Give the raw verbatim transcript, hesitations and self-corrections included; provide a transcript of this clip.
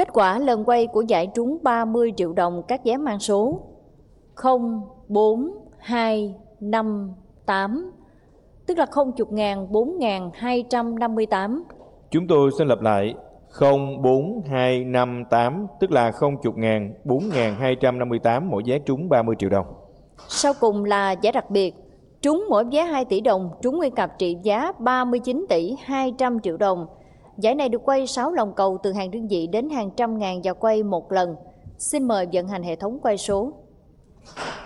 Kết quả lần quay của giải trúng ba mươi triệu đồng các vé mang số không bốn hai năm tám, tức là không chục ngàn bốn ngàn hai trăm năm mươi tám. Chúng tôi xin lặp lại không bốn hai năm tám, tức là không chục ngàn bốn ngàn hai trăm năm mươi tám mỗi vé trúng ba mươi triệu đồng. Sau cùng là giải đặc biệt, trúng mỗi vé hai tỷ đồng, trúng nguyên cặp trị giá ba mươi chín tỷ hai trăm triệu đồng. Giải này được quay sáu lòng cầu từ hàng đơn vị đến hàng trăm ngàn và quay một lần. Xin mời vận hành hệ thống quay số.